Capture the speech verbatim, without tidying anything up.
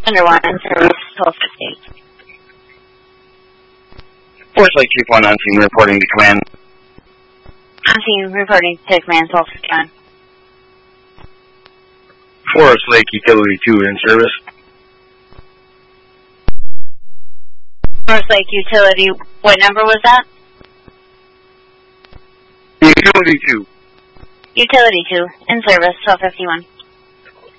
Underwater in service, twelve fifty. Forest Lake three four nine, reporting to command. On scene, reporting to command, twelve fifty-one. Forest Lake Utility two in service. Forest Lake Utility, what number was that? Utility two. Utility two, in service, twelve fifty-one.